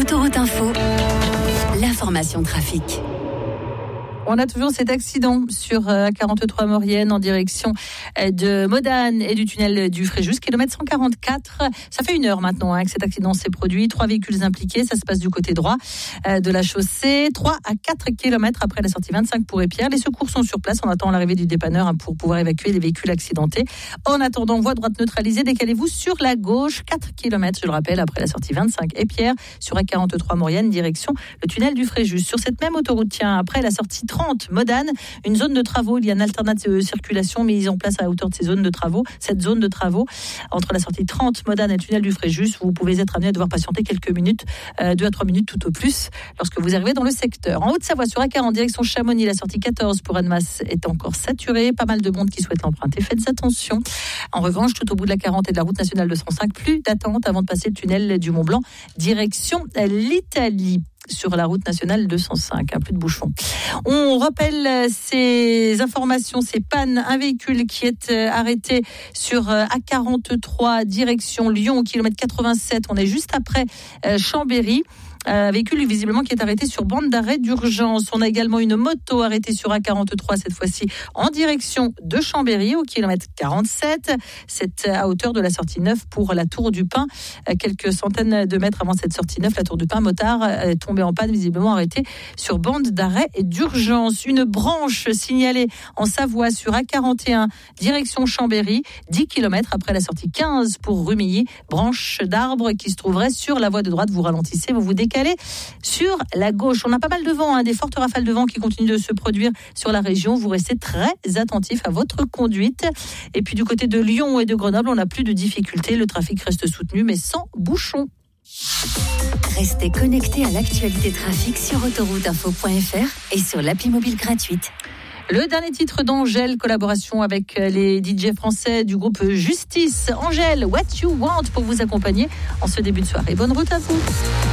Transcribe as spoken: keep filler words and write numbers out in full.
Autoroute Info, l'information trafic. On a toujours cet accident sur A quarante-trois Maurienne en direction de Modane et du tunnel du Fréjus, kilomètre cent quarante-quatre. Ça fait une heure maintenant hein, que cet accident s'est produit. Trois véhicules impliqués, ça se passe du côté droit de la chaussée. trois à quatre kilomètres après la sortie vingt-cinq pour Épierre. Les secours sont sur place. On attend l'arrivée du dépanneur hein, pour pouvoir évacuer les véhicules accidentés. En attendant, voie droite neutralisée, décalez-vous sur la gauche. quatre kilomètres, je le rappelle, après la sortie vingt-cinq Épierre sur A quarante-trois Maurienne, direction le tunnel du Fréjus. Sur cette même autoroute, tiens, après la sortie trente Modane, une zone de travaux. Il y a une alternative de circulation mise en place à la hauteur de ces zones de travaux. Cette zone de travaux entre la sortie trente Modane et le tunnel du Fréjus, vous pouvez être amené à devoir patienter quelques minutes, euh, deux à trois minutes tout au plus, lorsque vous arrivez dans le secteur. En Haute-Savoie, sur A quarante, direction Chamonix, la sortie quatorze pour Annemasse est encore saturée. Pas mal de monde qui souhaite l'emprunter. Faites attention. En revanche, tout au bout de la quarante et de la route nationale deux cent cinq, plus d'attente avant de passer le tunnel du Mont Blanc, direction l'Italie. Sur la route nationale deux cent cinq, hein, plus de bouchons. On rappelle ces informations, ces pannes. Un véhicule qui est arrêté sur A quarante-trois, direction Lyon, au kilomètre quatre-vingt-sept. On est juste après Chambéry. Un véhicule visiblement qui est arrêté sur bande d'arrêt d'urgence. On a également une moto arrêtée sur A quarante-trois, cette fois-ci en direction de Chambéry, au kilomètre quarante-sept. C'est à hauteur de la sortie neuf pour la Tour du Pin. Quelques centaines de mètres avant cette sortie neuf, la Tour du Pin, motard est tombé en panne, visiblement arrêté sur bande d'arrêt d'urgence. Une branche signalée en Savoie sur A quarante et un, direction Chambéry, dix kilomètres après la sortie quinze pour Rumilly. Branche d'arbre qui se trouverait sur la voie de droite. Vous ralentissez, vous vous décalez sur la gauche. On a pas mal de vent, hein, des fortes rafales de vent qui continuent de se produire sur la région. Vous restez très attentif à votre conduite. Et puis du côté de Lyon et de Grenoble, on n'a plus de difficultés. Le trafic reste soutenu, mais sans bouchons. Restez connectés à l'actualité trafic sur autoroute info point f r et sur l'appli mobile gratuite. Le dernier titre d'Angèle, collaboration avec les D J français du groupe Justice. Angèle, What You Want, pour vous accompagner en ce début de soirée. Bonne route à vous.